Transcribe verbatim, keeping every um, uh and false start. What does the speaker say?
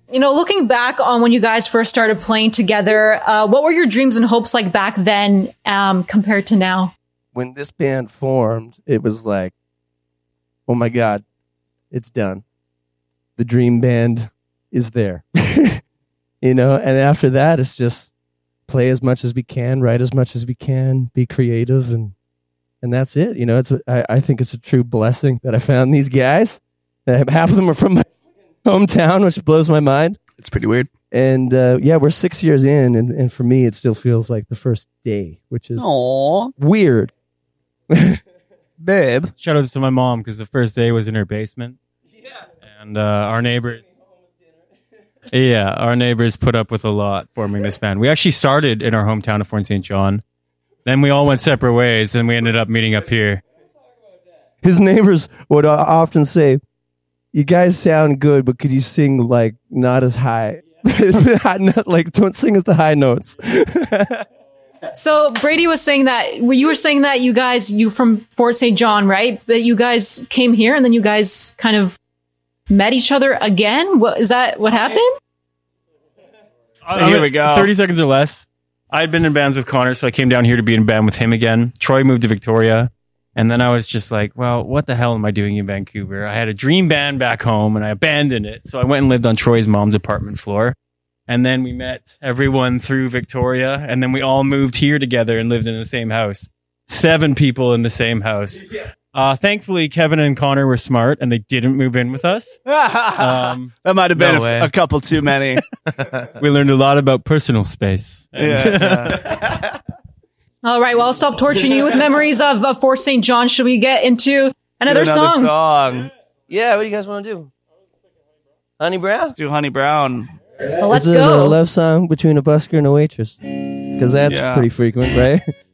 You know, looking back on when you guys first started playing together, uh, what were your dreams and hopes like back then um, compared to now? When this band formed, it was like, oh my God, it's done. The dream band is there. You know, and after that, it's just play as much as we can, write as much as we can, be creative, and and that's it. You know, it's a, I, I think it's a true blessing that I found these guys. Half of them are from my hometown, which blows my mind. It's pretty weird. And uh, yeah, we're six years in, and, and for me, it still feels like the first day, which is Aww. weird. Babe. Shout outs to my mom because the first day was in her basement. Yeah. And uh, our neighbors. Yeah, our neighbors put up with a lot forming this band. We actually started in our hometown of Fort Saint John. Then we all went separate ways, and we ended up meeting up here. His neighbors would often say, you guys sound good, but could you sing like not as high? Not, like don't sing as the high notes. So Brady was saying that well, you were saying that you guys, you from Fort Saint John, right? That you guys came here and then you guys kind of met each other again. What is that? What happened? Uh, Here we go. thirty seconds or less. I'd been in bands with Connor, so I came down here to be in a band with him again. Troy moved to Victoria. And then I was just like, well, what the hell am I doing in Vancouver? I had a dream band back home and I abandoned it. So I went and lived on Troy's mom's apartment floor. And then we met everyone through Victoria. And then we all moved here together and lived in the same house. Seven people in the same house. Uh, thankfully, Kevin and Connor were smart and they didn't move in with us. Um, that might have been no a, a couple too many. We learned a lot about personal space. And Yeah. All right. Well, I'll stop torturing you with memories of, of Fort Saint John. Should we get into another, another song? song. Yeah, what do you guys want to do? Honey Brown? Let's do Honey Brown. Well, let's This is go. a love song between a busker and a waitress. Because that's Yeah. pretty frequent, right?